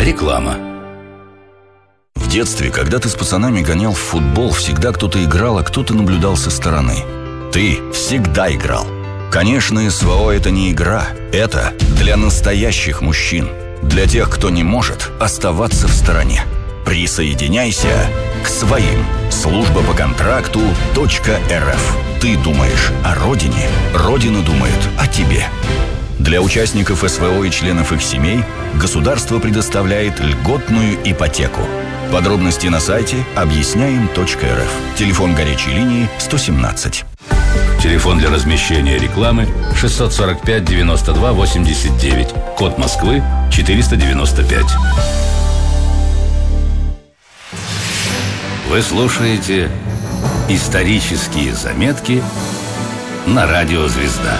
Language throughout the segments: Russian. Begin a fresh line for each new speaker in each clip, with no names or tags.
Реклама. В детстве, когда ты с пацанами гонял в футбол, всегда кто-то играл, а кто-то наблюдал со стороны. Ты всегда играл. Конечно, СВО – это не игра. Это для настоящих мужчин. Для тех, кто не может оставаться в стороне. Присоединяйся к своим. Служба по контракту .рф. Ты думаешь о родине, Родина думает о тебе. Для участников СВО и членов их семей государство предоставляет льготную ипотеку. Подробности на сайте объясняем.рф. Телефон горячей линии 117.
Телефон для размещения рекламы 645 92 89. Код Москвы 495. Вы слушаете «Исторические заметки» на радио «Звезда».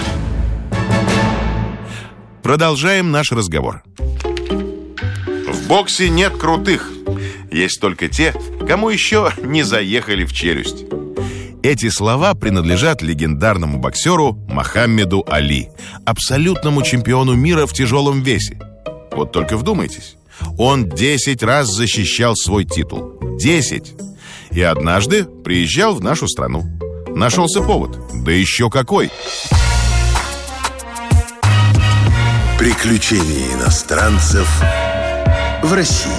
Продолжаем наш разговор. В боксе нет крутых. Есть только те, кому еще не заехали в челюсть. Эти слова принадлежат легендарному боксеру Мохаммеду Али, абсолютному чемпиону мира в тяжелом весе. Вот только вдумайтесь, он 10 раз защищал свой титул. 10. И однажды приезжал в нашу страну. Нашелся повод. Да еще какой!
Приключения иностранцев в России.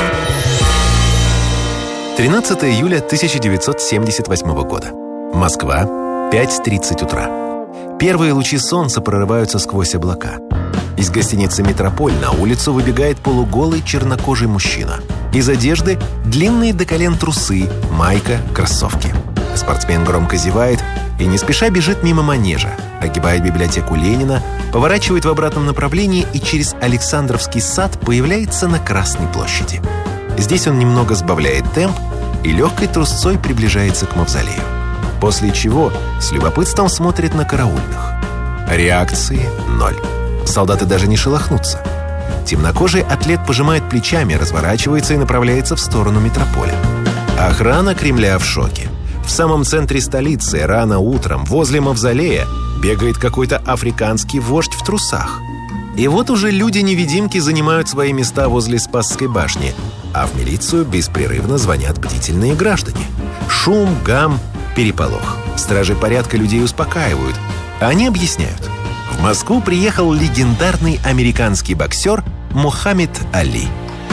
13 июля 1978 года. Москва, 5:30 утра. Первые лучи солнца прорываются сквозь облака. Из гостиницы «Метрополь» на улицу выбегает полуголый чернокожий мужчина. Из одежды длинные до колен трусы, майка, кроссовки. Спортсмен громко зевает и не спеша бежит мимо манежа, огибает библиотеку Ленина, поворачивает в обратном направлении и через Александровский сад появляется на Красной площади. Здесь он немного сбавляет темп и легкой трусцой приближается к мавзолею. После чего с любопытством смотрит на караульных. Реакции ноль. Солдаты даже не шелохнутся. Темнокожий атлет пожимает плечами, разворачивается и направляется в сторону метрополя. Охрана Кремля в шоке. В самом центре столицы рано утром возле мавзолея бегает какой-то африканский вождь в трусах. И вот уже люди-невидимки занимают свои места возле Спасской башни, а в милицию беспрерывно звонят бдительные граждане. Шум, гам, переполох. Стражи порядка людей успокаивают. Они объясняют. В Москву приехал легендарный американский боксер Мохаммед Али.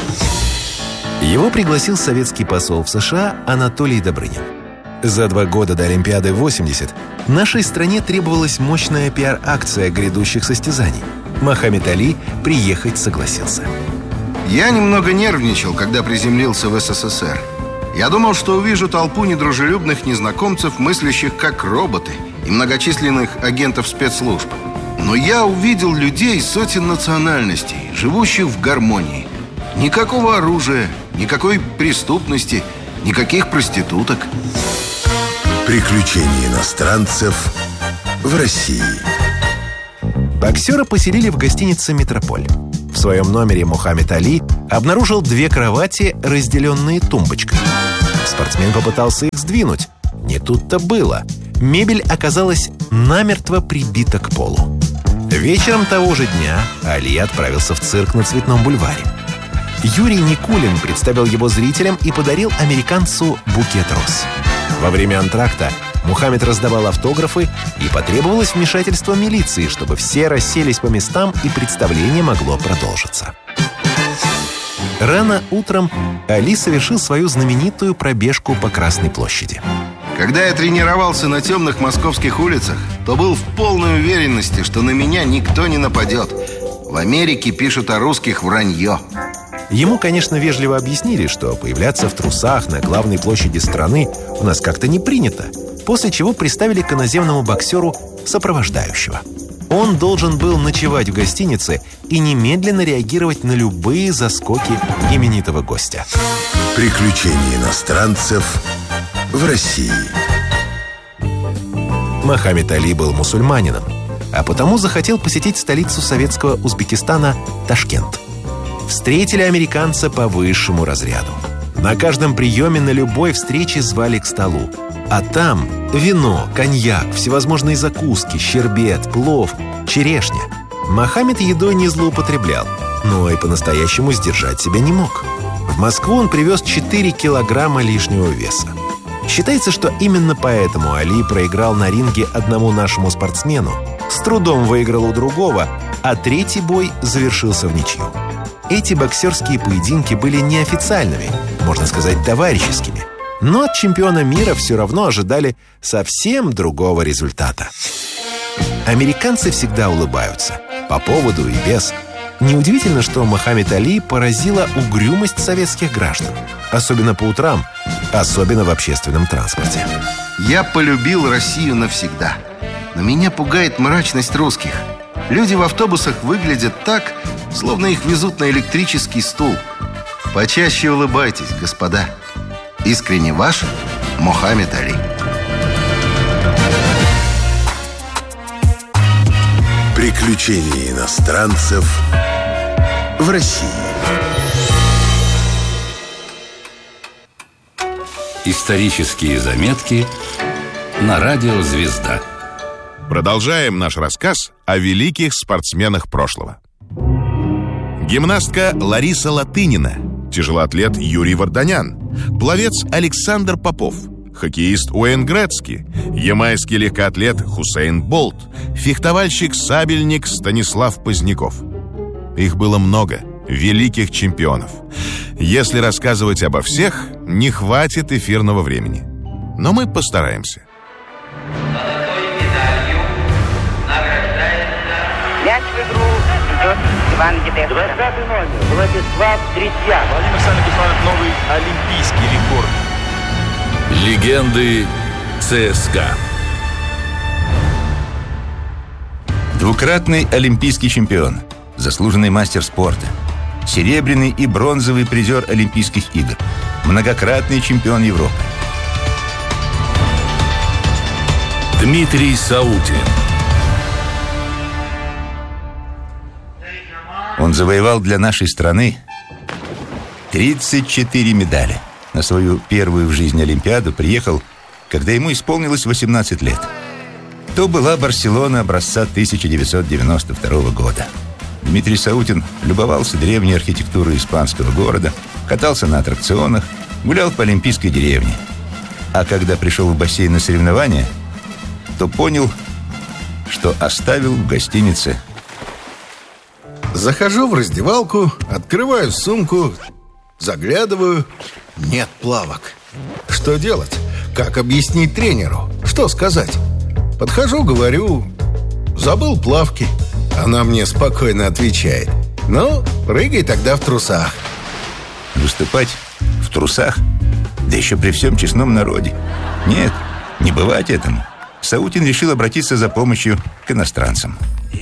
Его пригласил советский посол в США Анатолий Добрынин. За 2 года до Олимпиады 80 нашей стране требовалась мощная пиар-акция грядущих состязаний. Мохаммед Али приехать согласился.
Я немного нервничал, когда приземлился в СССР. Я думал, что увижу толпу недружелюбных незнакомцев, мыслящих как роботы, и многочисленных агентов спецслужб. Но я увидел людей сотен национальностей, живущих в гармонии. Никакого оружия, никакой преступности, никаких проституток.
Приключения иностранцев в России.
Боксера поселили в гостинице «Метрополь». В своем номере Мохаммед Али обнаружил 2 кровати, разделенные тумбочкой. Спортсмен попытался их сдвинуть. Не тут-то было. Мебель оказалась намертво прибита к полу. Вечером того же дня Али отправился в цирк на Цветном бульваре. Юрий Никулин представил его зрителям и подарил американцу букет роз. Во время антракта Мухаммед раздавал автографы, и потребовалось вмешательство милиции, чтобы все расселись по местам и представление могло продолжиться. Рано утром Али совершил свою знаменитую пробежку по Красной площади.
Когда я тренировался на темных московских улицах, то был в полной уверенности, что на меня никто не нападет. В Америке пишут о русских вранье.
Ему, конечно, вежливо объяснили, что появляться в трусах на главной площади страны у нас как-то не принято, после чего приставили к иноземному боксеру сопровождающего. Он должен был ночевать в гостинице и немедленно реагировать на любые заскоки именитого гостя.
Приключения иностранцев в России.
Мохаммед Али был мусульманином, а потому захотел посетить столицу советского Узбекистана Ташкент. Встретили американца по высшему разряду. На каждом приеме, на любой встрече звали к столу. А там вино, коньяк, всевозможные закуски, щербет, плов, черешня. Мохаммед едой не злоупотреблял. но и по-настоящему сдержать себя не мог. В Москву он привез 4 килограмма лишнего веса. Считается, что именно поэтому Али проиграл на ринге одному нашему спортсмену, с трудом выиграл у другого, а третий бой завершился в ничью. Эти боксерские поединки были неофициальными, можно сказать, товарищескими. Но от чемпиона мира все равно ожидали совсем другого результата. Американцы всегда улыбаются, по поводу и без. Неудивительно, что Мухаммед Али поразила угрюмость советских граждан. Особенно по утрам, особенно в общественном транспорте.
Я полюбил Россию навсегда. Но меня пугает мрачность русских. Люди в автобусах выглядят так, словно их везут на электрический стул. Почаще улыбайтесь, господа. Искренне ваш Мухаммед Али.
Приключения иностранцев в России.
Исторические заметки на радио «Звезда».
Продолжаем наш рассказ о великих спортсменах прошлого. Гимнастка Лариса Латынина, тяжелоатлет Юрий Варданян, пловец Александр Попов, хоккеист Уэйн Грецки, ямайский легкоатлет Хусейн Болт, фехтовальщик-сабельник Станислав Поздняков. Их было много, великих чемпионов. Если рассказывать обо всех, не хватит эфирного времени. Но мы постараемся.
Мяч в игру идет Иван Едешко. 20 номер. Владислав Третьяк.
Владимир Александрович новый олимпийский рекорд.
Легенды ЦСКА.
Двукратный олимпийский чемпион, заслуженный мастер спорта, серебряный и бронзовый призер Олимпийских игр, многократный чемпион Европы.
Дмитрий Саутин.
Он завоевал для нашей страны 34 медали. На свою первую в жизни Олимпиаду приехал, когда ему исполнилось 18 лет. То была Барселона образца 1992 года. Дмитрий Саутин любовался древней архитектурой испанского города, катался на аттракционах, гулял по Олимпийской деревне. А когда пришел в бассейн на соревнования, то понял, что оставил в гостинице.
Захожу в раздевалку, открываю сумку, заглядываю. Нет плавок. Что делать? Как объяснить тренеру? Что сказать? Подхожу, говорю: забыл плавки. Она мне спокойно отвечает: ну, прыгай тогда в трусах.
Выступать в трусах? Да еще при всем честном народе. Нет, не бывать этому. Саутин решил обратиться за помощью к иностранцам.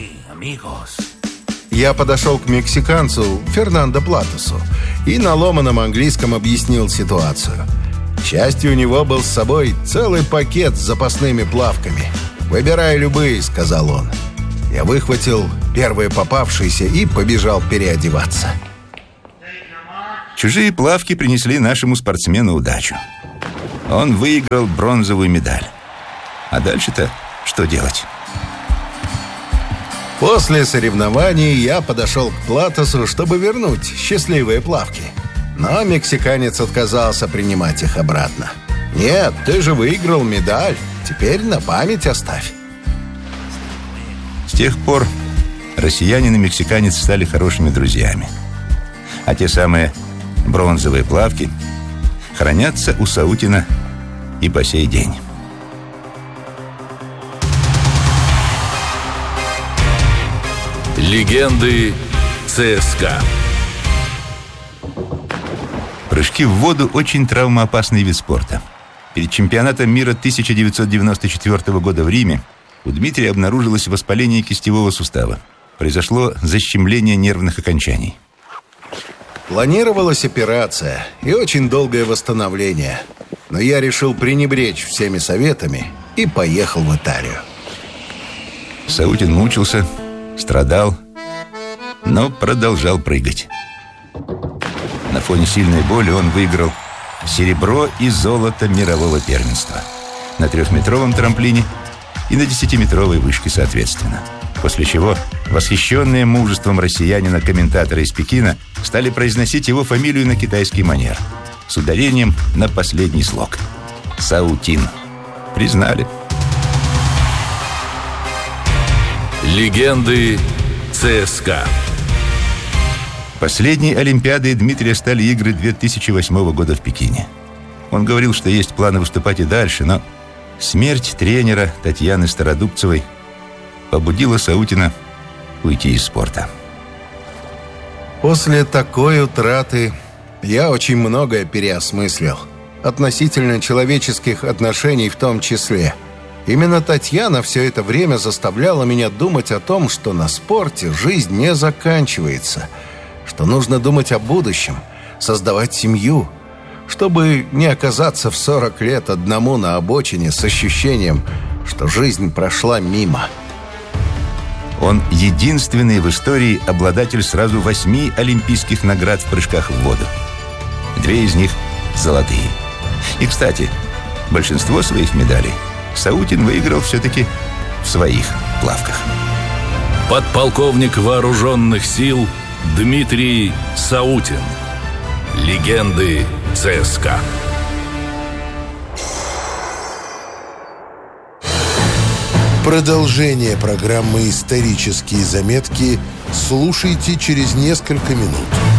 Я подошел к мексиканцу Фернандо Платосу и на ломаном английском объяснил ситуацию. К счастью, у него был с собой целый пакет с запасными плавками. «Выбирай любые», — сказал он. Я выхватил первые попавшиеся и побежал переодеваться.
Чужие плавки принесли нашему спортсмену удачу. Он выиграл бронзовую медаль. А дальше-то что делать?
После соревнований я подошел к Платосу, чтобы вернуть счастливые плавки. Но мексиканец отказался принимать их обратно. «Нет, ты же выиграл медаль. Теперь на память оставь».
С тех пор россиянин и мексиканец стали хорошими друзьями. А те самые бронзовые плавки хранятся у Саутина и по сей день.
Легенды ЦСКА.
Прыжки в воду – очень травмоопасный вид спорта. Перед чемпионатом мира 1994 года в Риме у Дмитрия обнаружилось воспаление кистевого сустава. Произошло защемление нервных окончаний.
Планировалась операция и очень долгое восстановление. Но я решил пренебречь всеми советами и поехал в Италию.
Саутин мучился, страдал, но продолжал прыгать. На фоне сильной боли он выиграл серебро и золото мирового первенства на 3-метровом трамплине и на 10-метровой вышке соответственно. После чего восхищенные мужеством россиянина комментаторы из Пекина стали произносить его фамилию на китайский манер с ударением на последний слог. Саутин. Признали.
Легенды ЦСКА.
Последней Олимпиадой Дмитрия стали игры 2008 года в Пекине. Он говорил, что есть планы выступать и дальше, но смерть тренера Татьяны Стародубцевой побудила Саутина уйти из спорта.
После такой утраты я очень многое переосмыслил. Относительно человеческих отношений в том числе. Именно Татьяна все это время заставляла меня думать о том, что на спорте жизнь не заканчивается, что нужно думать о будущем, создавать семью, чтобы не оказаться в 40 лет одному на обочине с ощущением, что жизнь прошла мимо.
Он единственный в истории обладатель сразу 8 олимпийских наград в прыжках в воду. 2 из них золотые. И, кстати, большинство своих медалей Саутин выиграл все-таки в своих плавках.
Подполковник вооруженных сил Дмитрий Саутин. Легенды ЦСКА.
Продолжение программы «Исторические заметки» слушайте через несколько минут.